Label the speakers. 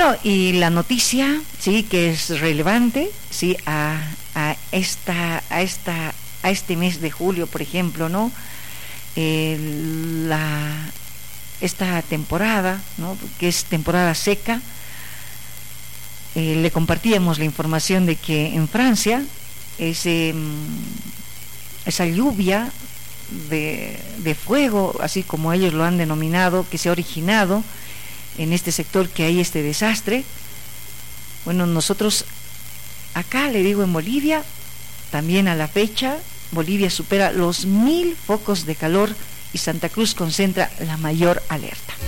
Speaker 1: Bueno, y la noticia, sí, que es relevante, sí, a este mes de julio, por ejemplo, ¿no? Esta temporada, ¿no? Que es temporada seca. Le compartíamos la información de que en Francia esa lluvia de fuego, así como ellos lo han denominado, que se ha originado en este sector, que hay este desastre. Bueno, nosotros acá, le digo, en Bolivia, también a la fecha, Bolivia supera los 1000 focos de calor y Santa Cruz concentra la mayor alerta.